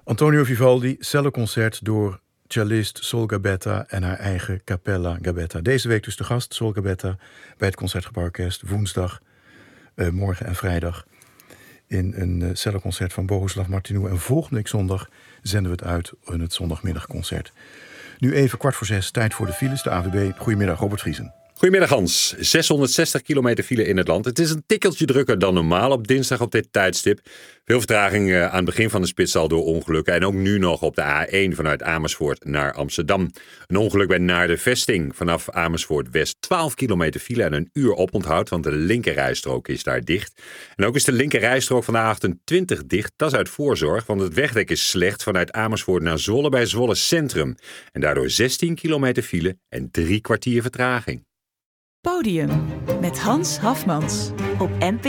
Antonio Vivaldi, celloconcert door cellist Sol Gabetta en haar eigen Cappella Gabetta. Deze week dus de gast Sol Gabetta bij het Concertgebouworkest woensdag, morgen en vrijdag in een celloconcert van Bohuslav Martinou. En volgende week zondag zenden we het uit in het zondagmiddagconcert. Nu even 5:45, tijd voor de files. De AWB. Goedemiddag, Robert Vriesen. Goedemiddag Hans. 660 kilometer file in het land. Het is een tikkeltje drukker dan normaal op dinsdag op dit tijdstip. Veel vertraging aan het begin van de spits al door ongelukken. En ook nu nog op de A1 vanuit Amersfoort naar Amsterdam. Een ongeluk bij Naarden-Vesting. Vanaf Amersfoort West 12 kilometer file en een uur oponthoud. Want de linkerrijstrook is daar dicht. En ook is de linkerrijstrook van de A28 dicht. Dat is uit voorzorg, want het wegdek is slecht vanuit Amersfoort naar Zwolle bij Zwolle Centrum. En daardoor 16 kilometer file en 3 kwartier vertraging. Podium met Hans Hafmans op NPO.